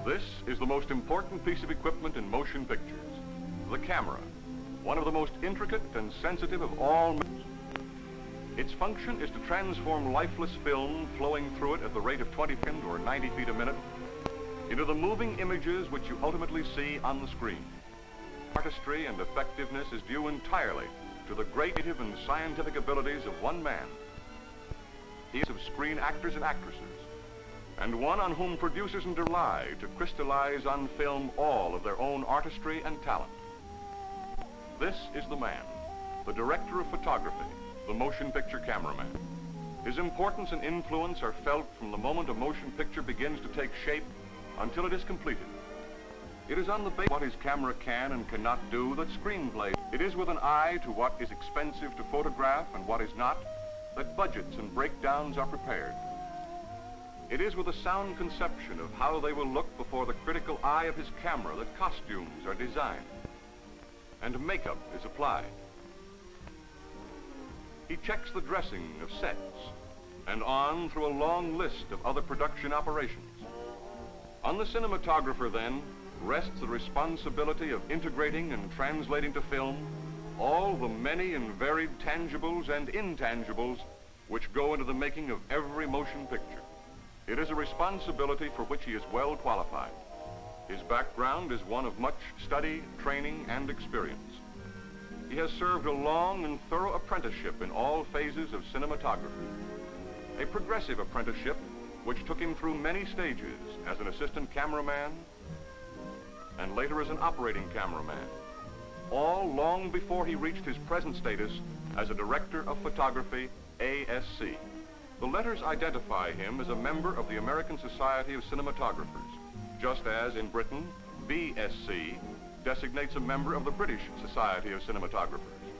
This is the most important piece of equipment in motion pictures, the camera, one of the most intricate and sensitive of all. Its function is to transform lifeless film flowing through it at the rate of 20 or 90 feet a minute into the moving images which you ultimately see on the screen. Artistry and effectiveness is due entirely to the great creative and scientific abilities of one man. He is of screen actors and actresses, and one on whom producers rely to crystallize on film all of their own artistry and talent. This is the man, the director of photography, the motion picture cameraman. His importance and influence are felt from the moment a motion picture begins to take shape until it is completed. It is on the basis of what his camera can and cannot do that screenplay. It is with an eye to what is expensive to photograph and what is not that budgets and breakdowns are prepared. It is with a sound conception of how they will look before the critical eye of his camera that costumes are designed and makeup is applied. He checks the dressing of sets and on through a long list of other production operations. On the cinematographer, then, rests the responsibility of integrating and translating to film all the many and varied tangibles and intangibles which go into the making of every motion picture. It is a responsibility for which he is well qualified. His background is one of much study, training, and experience. He has served a long and thorough apprenticeship in all phases of cinematography. A progressive apprenticeship which took him through many stages as an assistant cameraman and later as an operating cameraman, all long before he reached his present status as a director of photography, ASC. The letters identify him as a member of the American Society of Cinematographers, just as in Britain, BSc designates a member of the British Society of Cinematographers.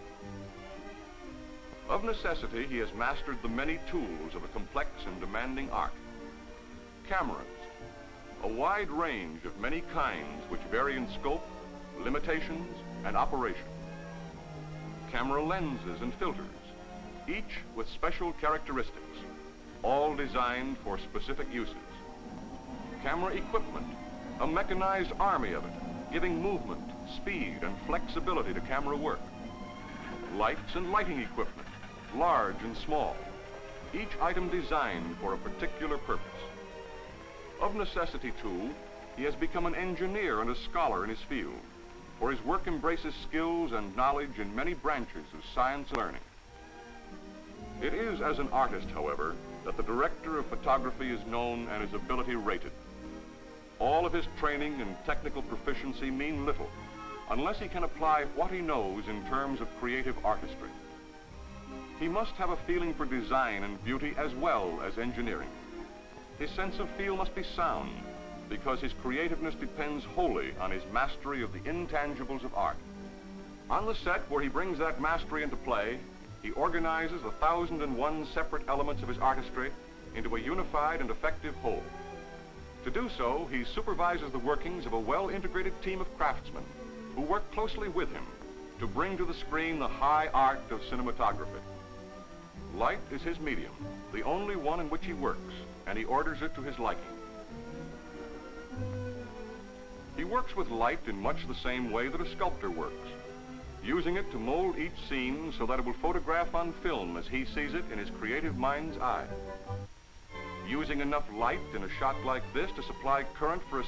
Of necessity, he has mastered the many tools of a complex and demanding art. Cameras, a wide range of many kinds which vary in scope, limitations, and operation. Camera lenses and filters, each with special characteristics, all designed for specific uses. Camera equipment, a mechanized army of it, giving movement, speed, and flexibility to camera work. Lights and lighting equipment, large and small, each item designed for a particular purpose. Of necessity, too, he has become an engineer and a scholar in his field, for his work embraces skills and knowledge in many branches of science and learning. It is as an artist, however, that the director of photography is known and his ability rated. All of his training and technical proficiency mean little unless he can apply what he knows in terms of creative artistry. He must have a feeling for design and beauty as well as engineering. His sense of feel must be sound because his creativeness depends wholly on his mastery of the intangibles of art. On the set where he brings that mastery into play, he organizes 1,001 separate elements of his artistry into a unified and effective whole. To do so, he supervises the workings of a well-integrated team of craftsmen who work closely with him to bring to the screen the high art of cinematography. Light is his medium, the only one in which he works, and he orders it to his liking. He works with light in much the same way that a sculptor works, using it to mold each scene so that it will photograph on film as he sees it in his creative mind's eye. Using enough light in a shot like this to supply current for a